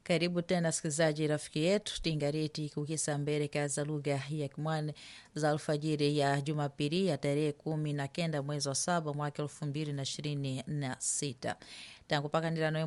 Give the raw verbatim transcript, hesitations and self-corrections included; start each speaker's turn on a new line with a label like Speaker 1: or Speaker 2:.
Speaker 1: Karibu tena sikizaji rafiki yetu tingareti kukisa mbele kaza lugha ya Kimwani za alfajiri ya Jumapili ya tarehe kumi na kenda mwezi wa saba mwaka elfu mbili na ishirini na sita. Tangu paka nila noe